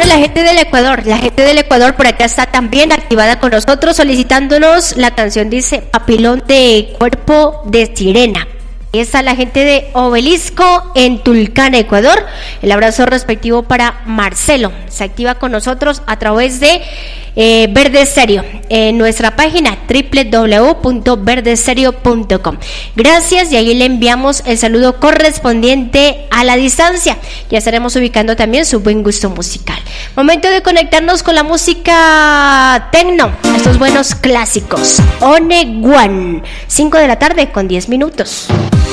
la gente del Ecuador. La gente del Ecuador por acá está también activada con nosotros, solicitándonos la canción, dice Papilón de Cuerpo de Sirena. Esa la gente de Obelisco en Tulcán, Ecuador. El abrazo respectivo para Marcelo. Se activa con nosotros a través de Verde Stereo en nuestra página www.verdestereo.com. Gracias, y ahí le enviamos el saludo correspondiente a la distancia. Ya estaremos ubicando también su buen gusto musical. Momento de conectarnos con la música tecno, estos buenos clásicos. One One, 5 de la tarde con 10 minutos.